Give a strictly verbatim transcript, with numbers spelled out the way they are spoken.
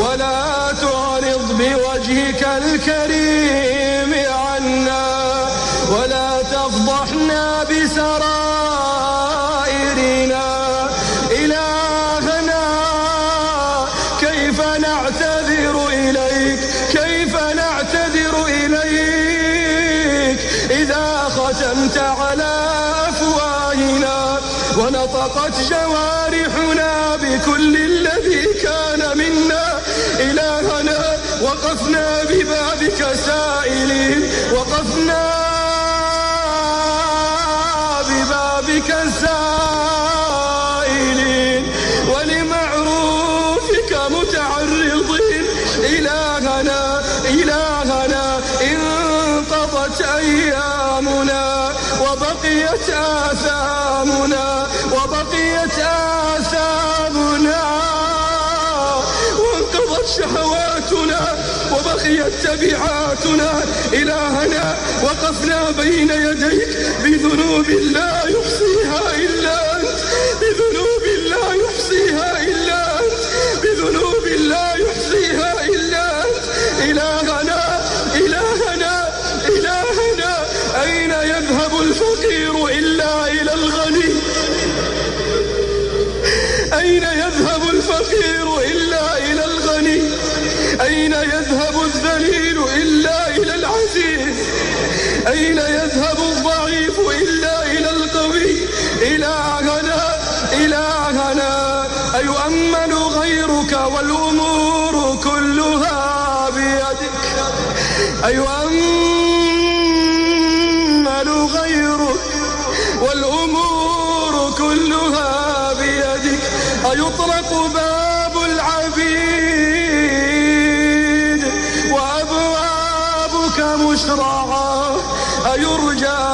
ولا تعرض بوجهك الكريم عنا، ولا تفضحنا بسرائرنا. إلهنا كيف نعتذر إليك، كيف نعتذر إليك إذا ختمت على أفواهنا ونطقت جوارحنا بكل الذي كان منا. إلهنا وقفنا ببابك سائلين، وقفنا ببابك سائلين ولمعروفك متعرضين. إلهنا إلهنا انقضت أيامنا وبقيت آثامنا وبقيت آثامنا وانقضت شهواتنا وبقيت تبعاتنا. إلهنا وقفنا بين يديك بذنوب لا يحصيها إلا أنت، بذنوب لا يحصيها إلا أنت، بذنوب لا يحصيها إلا أنت. إلهنا إلهنا إلهنا أين يذهب الفقير إلا إلى الغني؟ أين يذهب الفقير إلا إلى الغني؟ أين يذهب الذليل إلا إلى العزيز؟ أين يذهب الضعيف إلا إلى القوي؟ إلهنا إلهنا أيؤمن غيرك والأمور كلها بيدك؟ أيؤمن غيرك والأمور كلها بيدك؟ أيطرق باب العبيد وأبوابك مشرعة؟ أيرجى